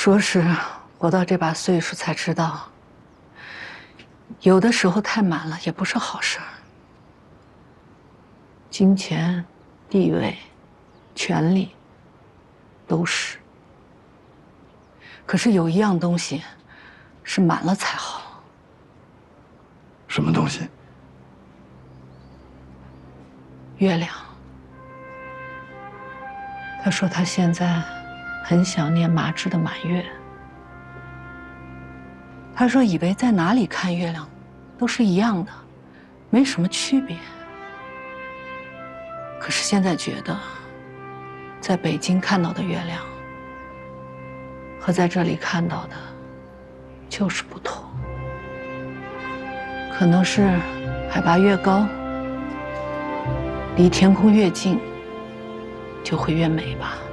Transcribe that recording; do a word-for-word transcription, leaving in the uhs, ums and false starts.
说是活到这把岁数才知道，有的时候太满了也不是好事儿。金钱、地位、权力都是。可是有一样东西是满了才好。 什么东西？ 月亮。他说他现在很想念麻枝的满月。他说以为在哪里看月亮都是一样的，没什么区别。可是现在觉得，在北京看到的月亮和在这里看到的就是不同。可能是海拔越高，离天空越近，就会越美吧。